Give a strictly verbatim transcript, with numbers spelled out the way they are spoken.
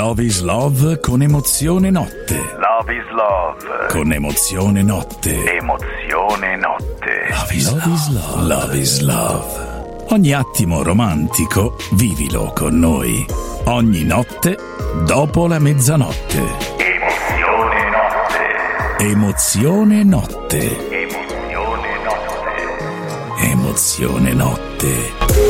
Love is Love con Emozione Notte. Love is Love con Emozione Notte. Emozione Notte. Love is Love. Love is Love. Love is Love. Ogni attimo romantico vivilo con noi. Ogni notte dopo la mezzanotte. Emozione Notte. Emozione Notte. Emozione Notte. Emozione Notte.